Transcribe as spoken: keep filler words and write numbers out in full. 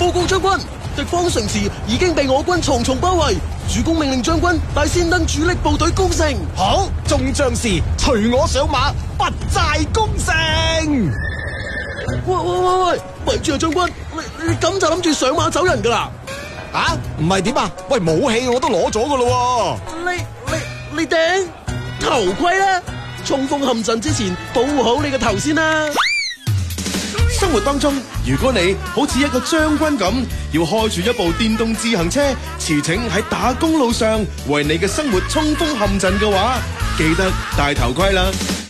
報告將軍，敵方城池已經被我軍重重包圍，主公命令將軍帶先登主力部隊攻城。 好，眾將士隨我上馬，不寨攻城。 喂喂喂喂，咪住啊將軍，你你咁就諗住上馬走人噶啦？ 啊，唔係點啊？喂，武器我都攞咗噶咯。 你你你頂頭盔啦，衝鋒陷陣之前保護好你個頭先啦。 生活當中，如果你好似一個將軍咁，要開住一部電動自行車，馳騁喺打工路上，為你嘅生活衝鋒陷陣嘅話，記得戴頭盔啦。